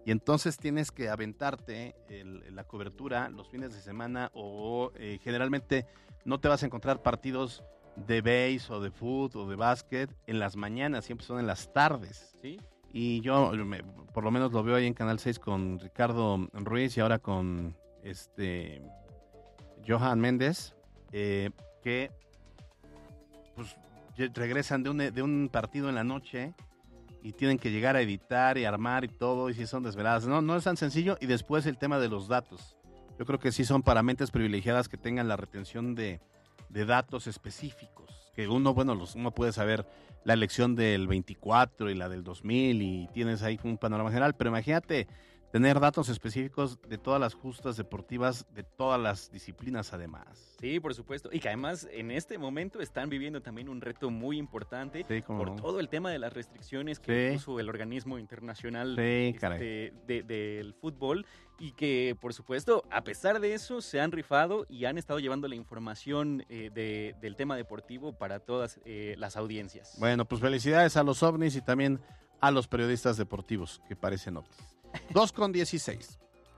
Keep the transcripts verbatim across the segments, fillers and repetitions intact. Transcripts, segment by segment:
y entonces tienes que aventarte el, la cobertura los fines de semana o eh, generalmente no te vas a encontrar partidos de base o de fútbol o de básquet en las mañanas, siempre son en las tardes. ¿Sí? Y yo me, por lo menos lo veo ahí en Canal seis con Ricardo Ruiz y ahora con este Johan Méndez, eh, que pues regresan de un, de un partido en la noche y tienen que llegar a editar y armar y todo, y si son desveladas. No, no es tan sencillo. Y después el tema de los datos. Yo creo que sí son para mentes privilegiadas que tengan la retención de, de datos específicos. Que uno, bueno, los, uno puede saber la elección del veinticuatro y la del dos mil y tienes ahí un panorama general. Pero imagínate tener datos específicos de todas las justas deportivas, de todas las disciplinas además. Sí, por supuesto. Y que además en este momento están viviendo también un reto muy importante sí, por no. todo el tema de las restricciones que sí. puso el organismo internacional sí, este, de, del fútbol. Y que, por supuesto, a pesar de eso, se han rifado y han estado llevando la información eh, de, del tema deportivo para todas eh, las audiencias. Bueno, pues felicidades a los ovnis y también a los periodistas deportivos que parecen ovnis. dos con dieciséis.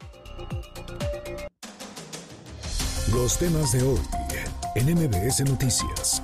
Los temas de hoy en M B S Noticias.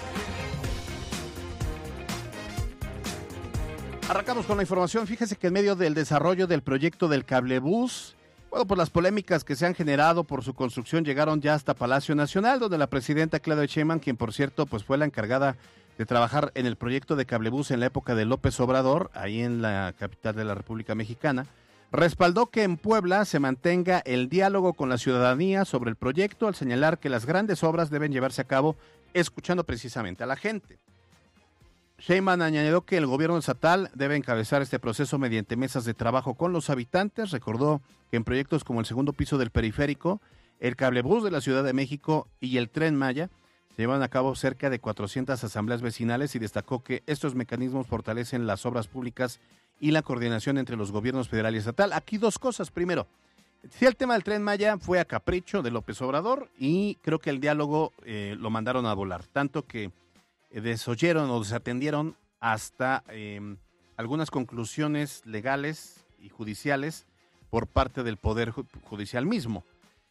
Arrancamos con la información. Fíjese que en medio del desarrollo del proyecto del cablebús, bueno, pues las polémicas que se han generado por su construcción llegaron ya hasta Palacio Nacional, donde la presidenta Claudia Sheinbaum, quien por cierto pues fue la encargada de trabajar en el proyecto de cablebús en la época de López Obrador, ahí en la capital de la República Mexicana, respaldó que en Puebla se mantenga el diálogo con la ciudadanía sobre el proyecto, al señalar que las grandes obras deben llevarse a cabo escuchando precisamente a la gente. Sheinbaum añadió que el gobierno estatal debe encabezar este proceso mediante mesas de trabajo con los habitantes. Recordó que en proyectos como el segundo piso del periférico, el cablebús de la Ciudad de México y el Tren Maya se llevan a cabo cerca de cuatrocientas asambleas vecinales y destacó que estos mecanismos fortalecen las obras públicas y la coordinación entre los gobiernos federal y estatal. Aquí dos cosas. Primero, sí, el tema del Tren Maya fue a capricho de López Obrador y creo que el diálogo eh, lo mandaron a volar, tanto que eh, desoyeron o desatendieron hasta eh, algunas conclusiones legales y judiciales por parte del Poder Judicial mismo.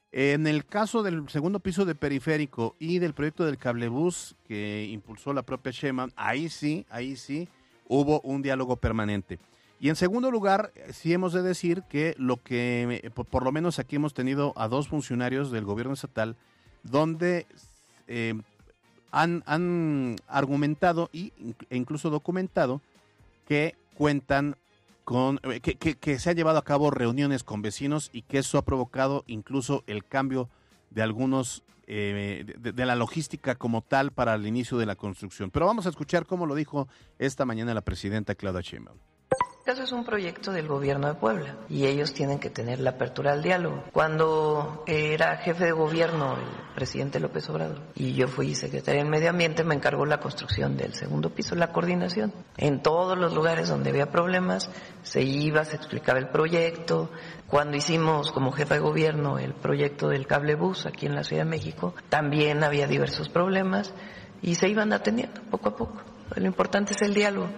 En el caso del segundo piso de periférico y del proyecto del cablebús que impulsó la propia Sheinbaum, ahí sí, ahí sí hubo un diálogo permanente. Y en segundo lugar, sí hemos de decir que lo que, por lo menos aquí hemos tenido a dos funcionarios del gobierno estatal, donde eh, han, han argumentado y, e incluso documentado que cuentan con, que, que, que se han llevado a cabo reuniones con vecinos y que eso ha provocado incluso el cambio de algunos, eh, de, de la logística como tal para el inicio de la construcción. Pero vamos a escuchar cómo lo dijo esta mañana la presidenta Claudia Sheinbaum. Eso es un proyecto del gobierno de Puebla y ellos tienen que tener la apertura al diálogo. Cuando era jefe de gobierno el presidente López Obrador y yo fui secretaria de Medio Ambiente, me encargó la construcción del segundo piso, la coordinación. En todos los lugares donde había problemas se iba, se explicaba el proyecto. Cuando hicimos como jefe de gobierno el proyecto del cablebús aquí en la Ciudad de México, también había diversos problemas y se iban atendiendo poco a poco. Lo importante es el diálogo.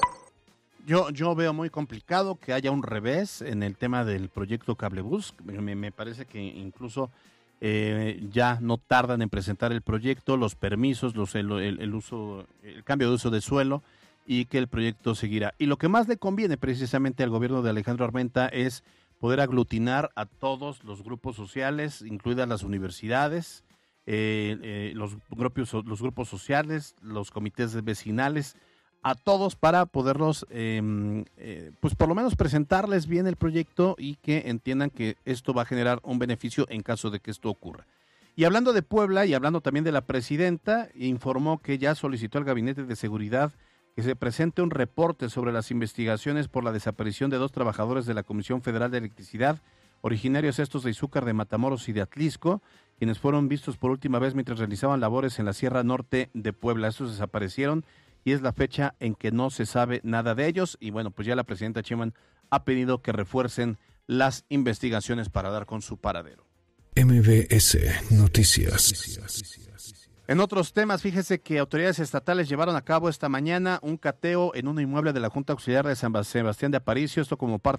Yo, yo veo muy complicado que haya un revés en el tema del proyecto Cablebús. Me, me parece que incluso eh, ya no tardan en presentar el proyecto, los permisos, los, el, el, el uso, el cambio de uso de suelo y que el proyecto seguirá. Y lo que más le conviene precisamente al gobierno de Alejandro Armenta es poder aglutinar a todos los grupos sociales, incluidas las universidades, eh, eh, los, grupos, los grupos sociales, los comités vecinales, a todos para poderlos, eh, eh, pues por lo menos presentarles bien el proyecto y que entiendan que esto va a generar un beneficio en caso de que esto ocurra. Y hablando de Puebla y hablando también de la presidenta, informó que ya solicitó al Gabinete de Seguridad que se presente un reporte sobre las investigaciones por la desaparición de dos trabajadores de la Comisión Federal de Electricidad, originarios estos de Izúcar de Matamoros y de Atlisco, quienes fueron vistos por última vez mientras realizaban labores en la Sierra Norte de Puebla. Estos desaparecieron y es la fecha en que no se sabe nada de ellos. Y bueno, pues ya la presidenta Sheinbaum ha pedido que refuercen las investigaciones para dar con su paradero. M B S Noticias. En otros temas, fíjese que autoridades estatales llevaron a cabo esta mañana un cateo en un inmueble de la Junta Auxiliar de San Sebastián de Aparicio, esto como parte